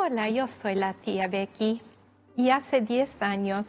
Hola, yo soy la tía Becky y hace 10 años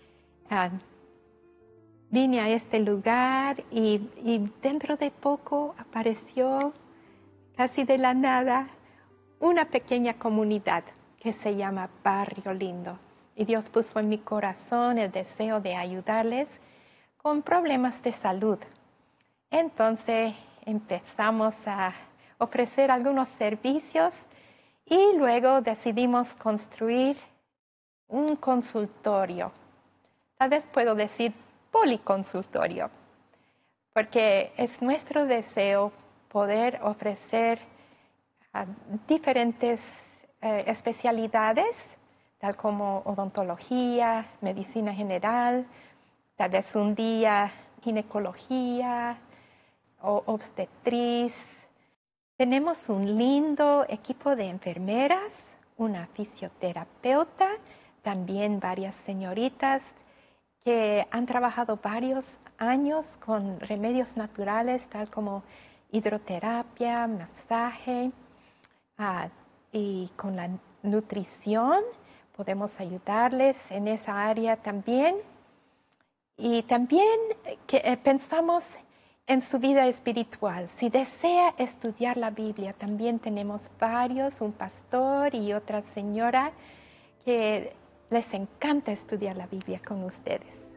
vine a este lugar y dentro de poco apareció casi de la nada una pequeña comunidad que se llama Barrio Lindo. Y Dios puso en mi corazón el deseo de ayudarles con problemas de salud. Entonces empezamos a ofrecer algunos servicios y luego decidimos construir un consultorio. Tal vez puedo decir policonsultorio, porque es nuestro deseo poder ofrecer diferentes especialidades, tal como odontología, medicina general, tal vez un día ginecología o obstetriz. Tenemos un lindo equipo de enfermeras, una fisioterapeuta, también varias señoritas que han trabajado varios años con remedios naturales, tal como hidroterapia, masaje, y con la nutrición podemos ayudarles en esa área también. Y también pensamos en su vida espiritual. Si desea estudiar la Biblia, también tenemos varios, un pastor y otra señora que les encanta estudiar la Biblia con ustedes.